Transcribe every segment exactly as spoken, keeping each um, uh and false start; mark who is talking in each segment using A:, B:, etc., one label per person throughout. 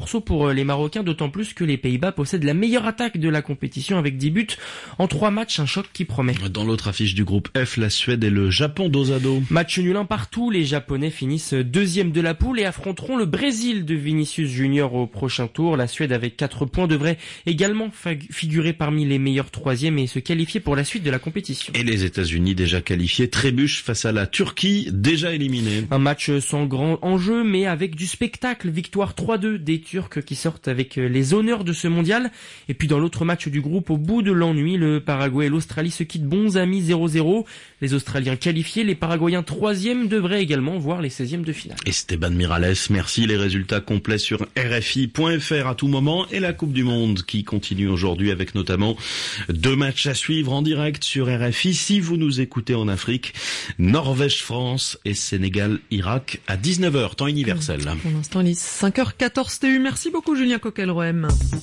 A: morceau pour les Marocains, d'autant plus que les Pays-Bas possèdent la meilleure attaque de la compétition avec dix buts en trois matchs, un choc qui promet.
B: Dans l'autre affiche du groupe F, la Suède et le Japon dos à dos.
A: Match nul un partout, les Japonais finissent deuxième de la poule et affronteront le Brésil de Vinicius Junior au prochain tour. La Suède avec quatre points devrait également figurer parmi les meilleurs troisièmes et se qualifier pour la suite de la compétition.
B: Et les États-Unis déjà qualifiés trébuchent face à la Turquie déjà éliminée.
A: Un match sans grand enjeu mais avec du spectacle. Victoire trois deux des Turcs qui sortent avec les honneurs de ce mondial. Et puis dans l'autre match du groupe, au bout de l'ennui, le Paraguay et l'Australie se quittent bons amis zéro zéro. Les Australiens qualifiés, les Paraguayens troisième devraient également voir les seizièmes de finale.
B: Esteban Miralles, merci. Les résultats complets sur R F I point F R à tout moment et la Coupe du Monde qui continue aujourd'hui avec notamment deux matchs à suivre en direct sur R F I. Si vous nous écoutez en Afrique, Norvège-France et Sénégal-Irak à dix-neuf heures, temps universel.
C: Pour l'instant, il est cinq heures quatorze T U. Merci beaucoup Julien Coquelroem.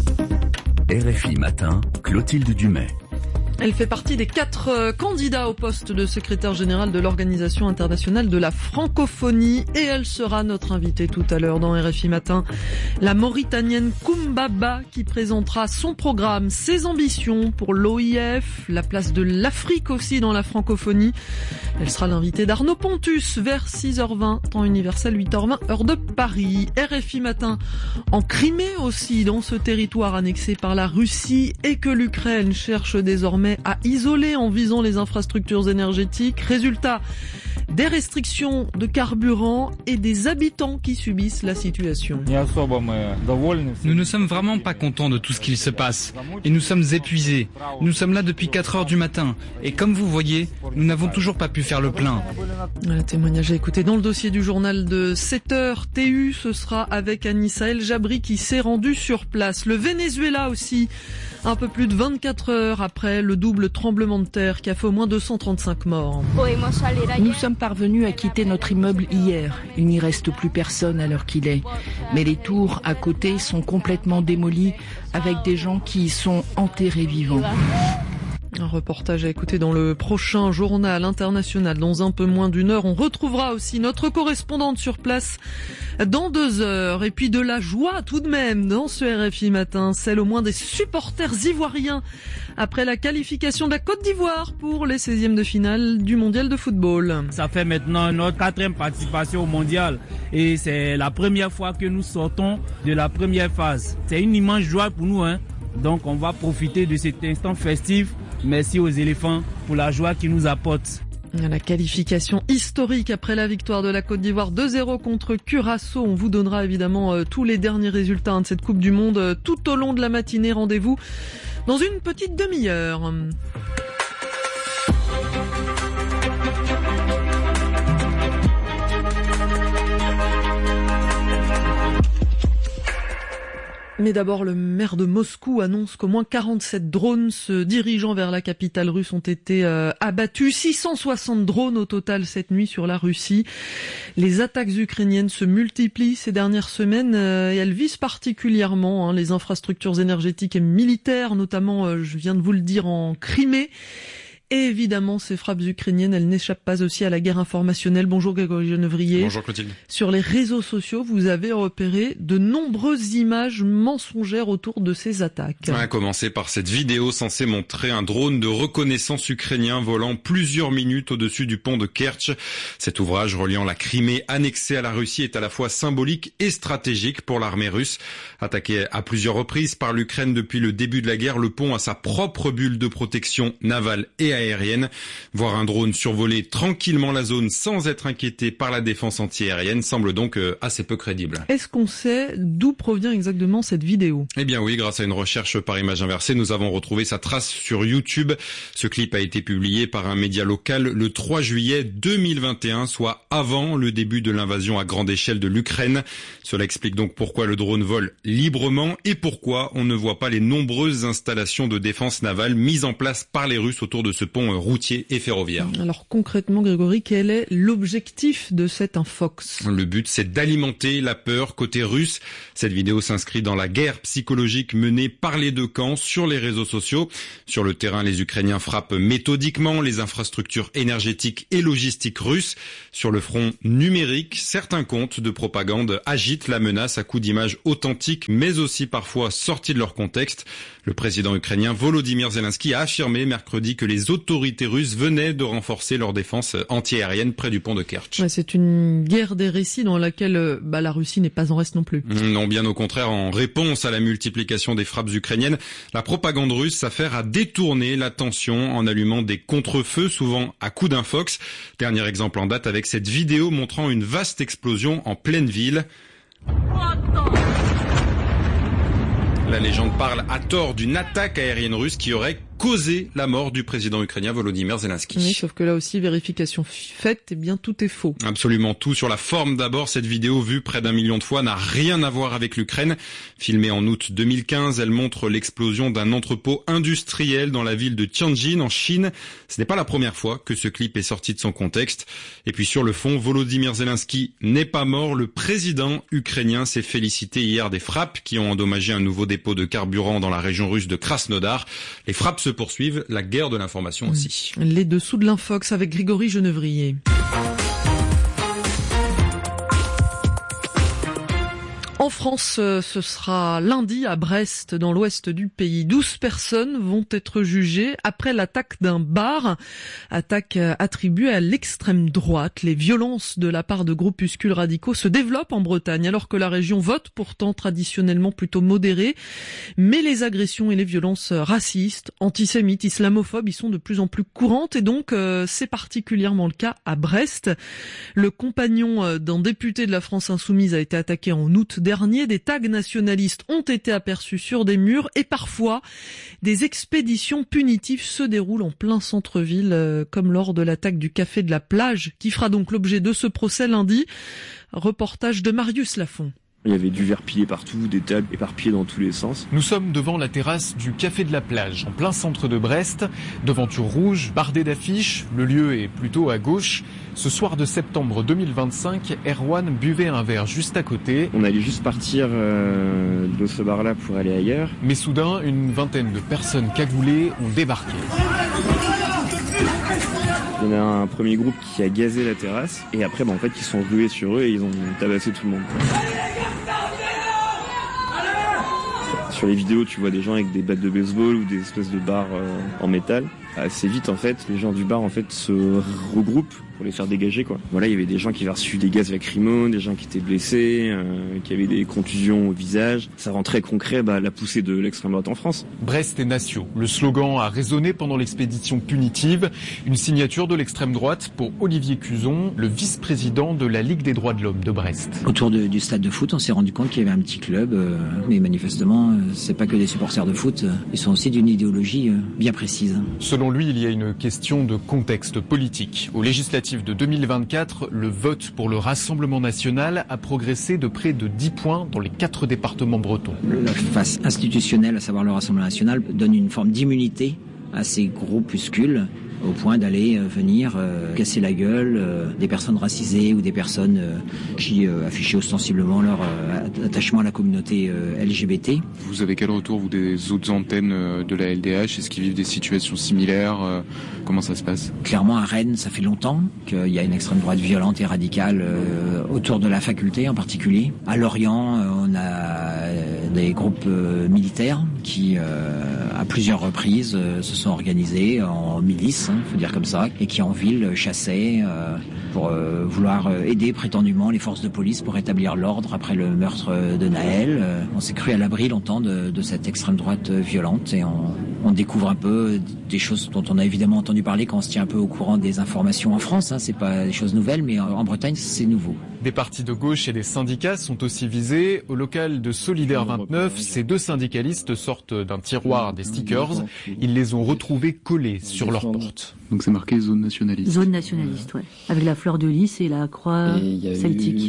D: R F I Matin, Clotilde Dumais.
C: Elle fait partie des quatre euh, candidats au poste de secrétaire général de l'Organisation internationale de la francophonie et elle sera notre invitée tout à l'heure dans R F I Matin. La Mauritanienne Koumbaba qui présentera son programme, ses ambitions pour l'O I F, la place de l'Afrique aussi dans la francophonie. Elle sera l'invitée d'Arnaud Pontus vers six heures vingt, temps universel huit heures vingt, heure de Paris. R F I Matin en Crimée aussi, dans ce territoire annexé par la Russie et que l'Ukraine cherche désormais à isoler en visant les infrastructures énergétiques. Résultat, des restrictions de carburant et des habitants qui subissent la situation.
E: Nous ne sommes vraiment pas contents de tout ce qu'il se passe et nous sommes épuisés. Nous sommes là depuis quatre heures du matin et comme vous voyez, nous n'avons toujours pas pu faire le plein.
C: Un témoignage à écouter dans le dossier du journal de sept heures T U. Ce sera avec Anissa El Jabri qui s'est rendue sur place. Le Venezuela aussi, un peu plus de vingt-quatre heures après le double tremblement de terre qui a fait au moins deux cent trente-cinq morts.
F: Nous sommes parvenus à quitter notre immeuble hier. Il n'y reste plus personne à l'heure qu'il est. Mais les tours à côté sont complètement démolies avec des gens qui y sont enterrés vivants.
C: Un reportage à écouter dans le prochain journal international. Dans un peu moins d'une heure, on retrouvera aussi notre correspondante sur place dans deux heures. Et puis de la joie tout de même dans ce R F I Matin, celle au moins des supporters ivoiriens après la qualification de la Côte d'Ivoire pour les seizièmes de finale du mondial de football.
G: Ça fait maintenant notre quatrième participation au mondial et c'est la première fois que nous sortons de la première phase. C'est une immense joie pour nous, hein. Donc on va profiter de cet instant festif. Merci aux éléphants pour la joie qu'ils nous apportent.
C: La qualification historique après la victoire de la Côte d'Ivoire deux zéro contre Curaçao. On vous donnera évidemment euh, tous les derniers résultats hein, de cette Coupe du Monde euh, tout au long de la matinée. Rendez-vous dans une petite demi-heure. Mais d'abord, le maire de Moscou annonce qu'au moins quarante-sept drones se dirigeant vers la capitale russe ont été euh, abattus. six cent soixante drones au total cette nuit sur la Russie. Les attaques ukrainiennes se multiplient ces dernières semaines euh, et elles visent particulièrement hein, les infrastructures énergétiques et militaires, notamment, euh, je viens de vous le dire, en Crimée. Et évidemment, ces frappes ukrainiennes, elles n'échappent pas aussi à la guerre informationnelle. Bonjour Grégory Genevrier.
H: Bonjour Clotilde. Sur
C: les réseaux sociaux, vous avez repéré de nombreuses images mensongères autour de ces attaques.
H: On va commencer par cette vidéo censée montrer un drone de reconnaissance ukrainien volant plusieurs minutes au-dessus du pont de Kertch. Cet ouvrage reliant la Crimée annexée à la Russie est à la fois symbolique et stratégique pour l'armée russe. Attaqué à plusieurs reprises par l'Ukraine depuis le début de la guerre, le pont a sa propre bulle de protection navale et aérienne. Voir un drone survoler tranquillement la zone sans être inquiété par la défense antiaérienne semble donc assez peu crédible.
C: Est-ce qu'on sait d'où provient exactement cette vidéo ?
H: Eh bien oui, grâce à une recherche par image inversée, nous avons retrouvé sa trace sur YouTube. Ce clip a été publié par un média local le trois juillet deux mille vingt et un, soit avant le début de l'invasion à grande échelle de l'Ukraine. Cela explique donc pourquoi le drone vole librement et pourquoi on ne voit pas les nombreuses installations de défense navale mises en place par les Russes autour de ce pont routier et ferroviaire.
C: Alors concrètement, Grégory, quel est l'objectif de cet infox ?
H: Le but, c'est d'alimenter la peur côté russe. Cette vidéo s'inscrit dans la guerre psychologique menée par les deux camps sur les réseaux sociaux. Sur le terrain, les Ukrainiens frappent méthodiquement les infrastructures énergétiques et logistiques russes. Sur le front numérique, certains comptes de propagande agitent la menace à coups d'images authentiques, mais aussi parfois sorties de leur contexte. Le président ukrainien Volodymyr Zelensky a affirmé mercredi que les autorités russes venaient de renforcer leur défense antiaérienne près du pont de Kerch.
C: Ouais, c'est une guerre des récits dans laquelle bah, la Russie n'est pas en reste non plus.
H: Non, bien au contraire, en réponse à la multiplication des frappes ukrainiennes, la propagande russe s'affaire à détourner l'attention en allumant des contre-feux, souvent à coups d'infox. Dernier exemple en date avec cette vidéo montrant une vaste explosion en pleine ville. La légende parle à tort d'une attaque aérienne russe qui aurait causé la mort du président ukrainien Volodymyr Zelensky.
C: Oui, sauf que là aussi, vérification faite, eh bien tout est faux.
H: Absolument tout. Sur la forme d'abord, cette vidéo vue près d'un million de fois n'a rien à voir avec l'Ukraine. Filmée en août deux mille quinze, elle montre l'explosion d'un entrepôt industriel dans la ville de Tianjin en Chine. Ce n'est pas la première fois que ce clip est sorti de son contexte. Et puis sur le fond, Volodymyr Zelensky n'est pas mort. Le président ukrainien s'est félicité hier des frappes qui ont endommagé un nouveau dépôt de carburant dans la région russe de Krasnodar. Les frappes se poursuivent, la guerre de l'information aussi.
C: Les dessous de l'infox avec Grégory Genevrier. En France, ce sera lundi à Brest, dans l'ouest du pays. douze personnes vont être jugées après l'attaque d'un bar. Attaque attribuée à l'extrême droite. Les violences de la part de groupuscules radicaux se développent en Bretagne, alors que la région vote pourtant traditionnellement plutôt modérée. Mais les agressions et les violences racistes, antisémites, islamophobes, y sont de plus en plus courantes. Et donc, euh, c'est particulièrement le cas à Brest. Le compagnon d'un député de la France Insoumise a été attaqué en août dernier. Des tags nationalistes ont été aperçus sur des murs et parfois des expéditions punitives se déroulent en plein centre-ville, euh, comme lors de l'attaque du Café de la Plage, qui fera donc l'objet de ce procès lundi. Reportage de Marius Lafont.
I: Il y avait du verre pilé partout, des tables éparpillées dans tous les sens.
J: Nous sommes devant la terrasse du Café de la Plage, en plein centre de Brest. Devanture rouge, bardée d'affiches, le lieu est plutôt à gauche. Ce soir de septembre deux mille vingt-cinq, Erwan buvait un verre juste à côté.
I: On allait juste partir euh, de ce bar-là pour aller ailleurs.
J: Mais soudain, une vingtaine de personnes cagoulées ont débarqué.
I: Il y en a un premier groupe qui a gazé la terrasse et après, bah, en fait, ils sont rués sur eux et ils ont tabassé tout le monde. Sur les vidéos, tu vois des gens avec des battes de baseball ou des espèces de barres euh, en métal. Assez vite, en fait, les gens du bar, en fait, se regroupent pour les faire dégager, quoi. Voilà, il y avait des gens qui avaient reçu des gaz lacrymaux, des gens qui étaient blessés, euh, qui avaient des contusions au visage. Ça rend très concret, bah, la poussée de l'extrême droite en France.
J: Brest et Nation. Le slogan a résonné pendant l'expédition punitive. Une signature de l'extrême droite pour Olivier Cuzon, le vice-président de la Ligue des droits de l'homme de Brest.
K: Autour de, du stade de foot, on s'est rendu compte qu'il y avait un petit club, euh, mais manifestement, c'est pas que des supporters de foot. Ils sont aussi d'une idéologie euh, bien précise.
J: Selon lui, il y a une question de contexte politique. Aux législatives de deux mille vingt-quatre, le vote pour le Rassemblement national a progressé de près de dix points dans les quatre départements bretons.
K: La face institutionnelle, à savoir le Rassemblement national, donne une forme d'immunité à ces groupuscules, au point d'aller euh, venir euh, casser la gueule euh, des personnes racisées ou des personnes euh, qui euh, affichaient ostensiblement leur euh, attachement à la communauté euh, L G B T.
L: Vous avez quel retour, vous, des autres antennes euh, de la L D H? Est-ce qu'ils vivent des situations similaires? euh, Comment ça se passe?
K: Clairement, à Rennes, ça fait longtemps qu'il y a une extrême droite violente et radicale euh, autour de la faculté en particulier. À Lorient, euh, on a euh, des groupes euh, militaires qui, euh, à plusieurs reprises, euh, se sont organisés en milices, il faut dire comme ça, et qui en ville chassaient euh, pour euh, vouloir aider prétendument les forces de police pour rétablir l'ordre après le meurtre de Naël. Euh, on s'est cru à l'abri longtemps de, de cette extrême droite violente et on, on découvre un peu des choses dont on a évidemment entendu parler quand on se tient un peu au courant des informations en France. Hein, c'est pas des choses nouvelles, mais en Bretagne c'est nouveau.
J: Des partis de gauche et des syndicats sont aussi visés. Au local de Solidaire vingt-neuf, ces deux syndicalistes sortent d'un tiroir des stickers. Ils les ont retrouvés collés sur leur porte.
L: Donc c'est marqué zone nationaliste.
M: Zone nationaliste, ouais. Avec la fleur de lys et la croix
I: et y a
M: celtique.
I: Eu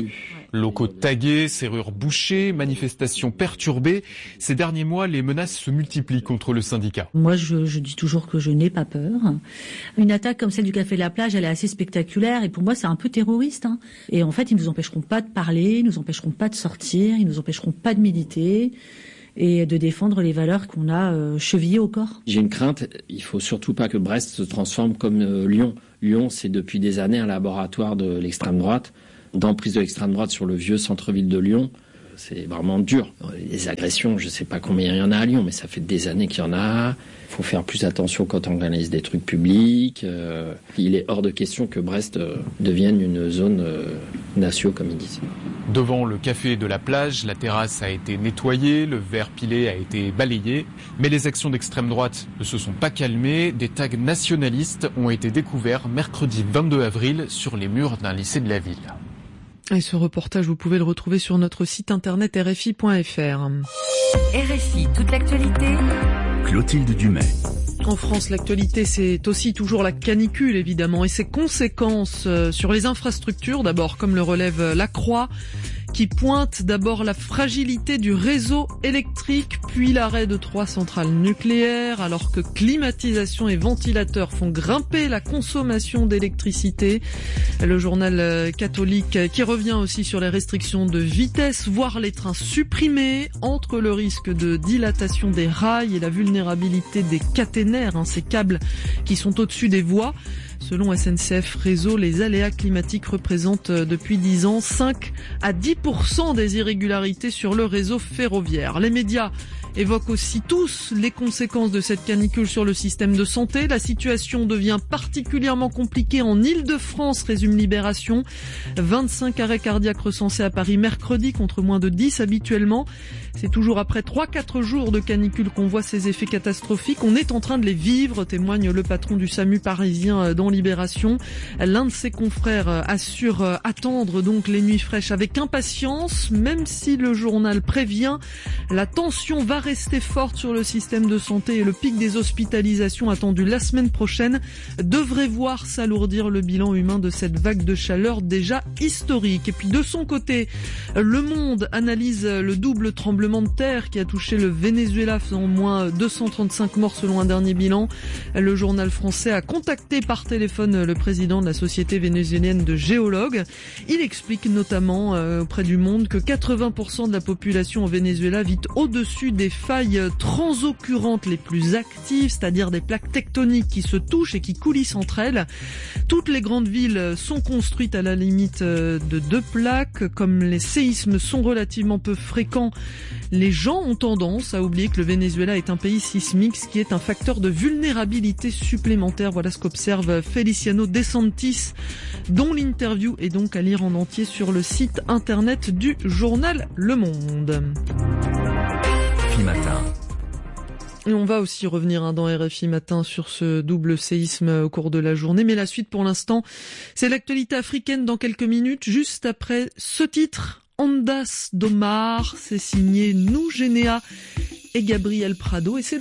J: Locaux tagués, serrures bouchées, manifestations perturbées. Ces derniers mois, les menaces se multiplient contre le syndicat.
M: Moi, je, je dis toujours que je n'ai pas peur. Une attaque comme celle du Café de la Plage, elle est assez spectaculaire et pour moi, c'est un peu terroriste. Hein. Et en fait, ils nous empêcheront pas de parler, ils nous empêcheront pas de sortir, ils nous empêcheront pas de méditer et de défendre les valeurs qu'on a euh, chevillées au corps.
N: J'ai une crainte, il faut surtout pas que Brest se transforme comme euh, Lyon. Lyon, c'est depuis des années un laboratoire de l'extrême droite, d'emprise de l'extrême droite sur le vieux centre-ville de Lyon. C'est vraiment dur. Les agressions, je sais pas combien il y en a à Lyon, mais ça fait des années qu'il y en a. Il faut faire plus attention quand on organise des trucs publics. Euh, il est hors de question que Brest euh, devienne une zone euh, nation, comme ils disent.
J: Devant le café de la plage, la terrasse a été nettoyée, le verre pilé a été balayé. Mais les actions d'extrême droite ne se sont pas calmées. Des tags nationalistes ont été découverts mercredi vingt-deux avril sur les murs d'un lycée de la ville.
C: Et ce reportage, vous pouvez le retrouver sur notre site internet R F I point F R.
O: R F I, toute l'actualité.
D: Clotilde Dumais.
C: En France, l'actualité, c'est aussi toujours la canicule, évidemment, et ses conséquences sur les infrastructures, d'abord, comme le relève La Croix, qui pointe d'abord la fragilité du réseau électrique, puis l'arrêt de trois centrales nucléaires, alors que climatisation et ventilateurs font grimper la consommation d'électricité. Le journal catholique qui revient aussi sur les restrictions de vitesse, voire les trains supprimés, entre le risque de dilatation des rails et la vulnérabilité des caténaires, hein, ces câbles qui sont au-dessus des voies. Selon S N C F Réseau, les aléas climatiques représentent depuis dix ans cinq à dix pour cent des irrégularités sur le réseau ferroviaire. Les médias évoquent aussi tous les conséquences de cette canicule sur le système de santé. La situation devient particulièrement compliquée en Île-de-France, résume Libération. vingt-cinq arrêts cardiaques recensés à Paris mercredi contre moins de dix habituellement. C'est toujours après trois à quatre jours de canicule qu'on voit ces effets catastrophiques. On est en train de les vivre, témoigne le patron du SAMU parisien dans Libération. L'un de ses confrères assure attendre donc les nuits fraîches avec impatience, même si le journal prévient, la tension va rester forte sur le système de santé et le pic des hospitalisations attendu la semaine prochaine devrait voir s'alourdir le bilan humain de cette vague de chaleur déjà historique. Et puis de son côté, Le Monde analyse le double tremblement de terre qui a touché le Venezuela, faisant au moins deux cent trente-cinq morts selon un dernier bilan. Le journal français a contacté par téléphone le président de la société vénézuélienne de géologues. Il explique notamment euh, auprès du Monde que quatre-vingts pour cent de la population au Venezuela vit au-dessus des failles transoccurrentes les plus actives, c'est-à-dire des plaques tectoniques qui se touchent et qui coulissent entre elles. Toutes les grandes villes sont construites à la limite de deux plaques. Comme les séismes sont relativement peu fréquents, les gens ont tendance à oublier que le Venezuela est un pays sismique, ce qui est un facteur de vulnérabilité supplémentaire. Voilà ce qu'observe Feliciano De Santis, dont l'interview est donc à lire en entier sur le site internet du journal Le Monde.
D: Matin.
C: Et on va aussi revenir hein, dans R F I Matin sur ce double séisme au cours de la journée. Mais la suite pour l'instant, c'est l'actualité africaine dans quelques minutes, juste après ce titre, Ondas do Mar, c'est signé Nougenea et Gabriel Prado. Et c'est